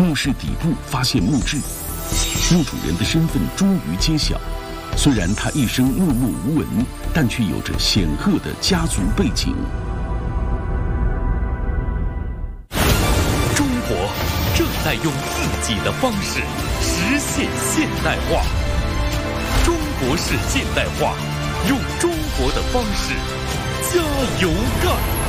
墓室底部发现墓志，墓主人的身份终于揭晓。虽然他一生默默无闻，但却有着显赫的家族背景。 中国正在用自己的方式实现现代化。中国式现代化，用中国的方式加油干！